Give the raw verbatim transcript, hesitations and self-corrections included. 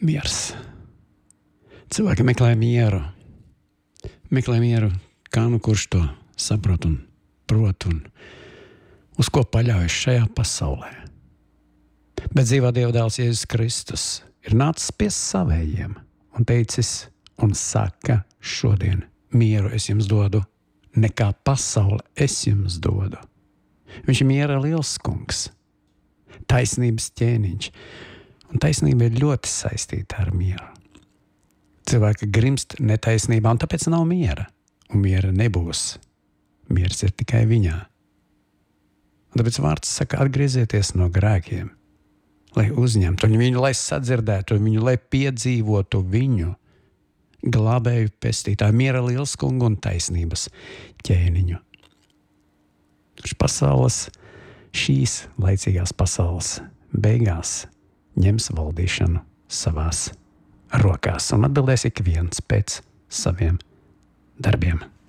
Miers. Cilvēki meklē mieru. Meklē mieru, kā nu kurš to saprot un prot un uz ko paļaujas šajā pasaulē. Bet dzīvā Dieva dēls Jēzus Kristus ir nācis pie savējiem un teicis un saka šodien mieru es jums dodu, nekā pasaule es jums dodu. Viņš ir miera liels kungs, taisnības ķēniņš, un taisnība ir ļoti saistīta ar mieru. Cilvēki grimst netaisnībā, un tāpēc nav miera, un miera nebūs. Miers ir tikai viņā. Un tāpēc vārds saka, atgriezieties no grēkiem, lai uzņemtu viņu, lai sadzirdētu viņu, lai piedzīvotu viņu, glābēju pestītāju, miera liels kungu un taisnības ķēniņu. Kurš pasaules, šīs laicīgās pasaules beigās ņems valdīšanu savās rokās un atbildēs ik viens pēc saviem darbiem.